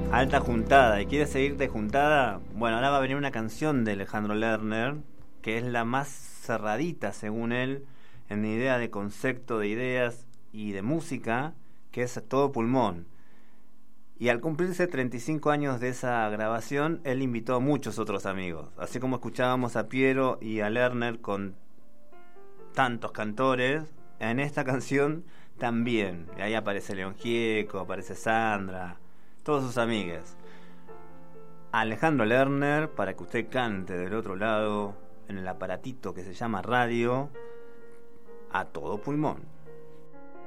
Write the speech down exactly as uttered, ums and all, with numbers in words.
Alta juntada. ¿Y quieres seguirte juntada? Bueno, ahora va a venir una canción de Alejandro Lerner, que es la más cerradita, según él, en idea de concepto, de ideas y de música, que es Todo Pulmón. Y al cumplirse treinta y cinco años de esa grabación, él invitó a muchos otros amigos. Así como escuchábamos a Piero y a Lerner con tantos cantores, en esta canción también. Y ahí aparece León Gieco, aparece Sandra, todos sus amigues. Alejandro Lerner, para que usted cante del otro lado, en el aparatito que se llama radio, a todo pulmón.